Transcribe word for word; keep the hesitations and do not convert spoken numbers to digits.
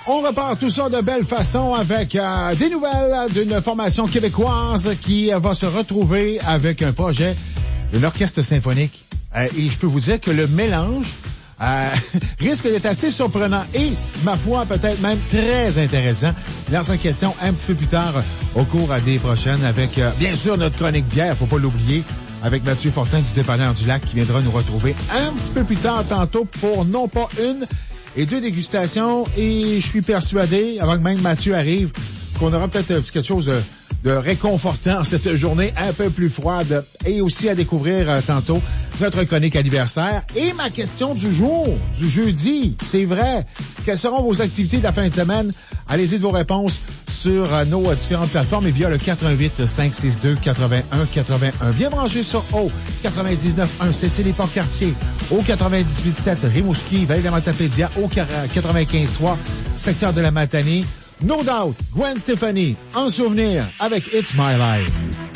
On repart tout ça de belle façon avec euh, des nouvelles d'une formation québécoise qui euh, va se retrouver avec un projet de l'orchestre symphonique. Euh, et je peux vous dire que le mélange euh, risque d'être assez surprenant et, ma foi, peut-être même très intéressant. Lance en question un petit peu plus tard au cours des prochaines avec, euh, bien sûr, notre chronique bière, faut pas l'oublier, avec Mathieu Fortin du Dépanneur du Lac qui viendra nous retrouver un petit peu plus tard tantôt pour non pas une et deux dégustations. Et je suis persuadé, avant que même Mathieu arrive, qu'on aura peut-être quelque chose de, de réconfortant cette journée un peu plus froide et aussi à découvrir euh, tantôt notre chronique anniversaire. Et ma question du jour, du jeudi, c'est vrai. Quelles seront vos activités de la fin de semaine? Allez-y de vos réponses sur euh, nos euh, différentes plateformes et via le quatre un huit, cinq six deux, huit un huit un. Bien branché sur O quatre-vingt-dix-neuf point un, c'est les Port-Cartier, O quatre-vingt-dix-huit point sept, Rimouski, Vallée-de-la-Matapédia, O quatre-vingt-quinze point trois, secteur de la Matanie. No Doubt, Gwen Stefani, en souvenir avec It's My Life.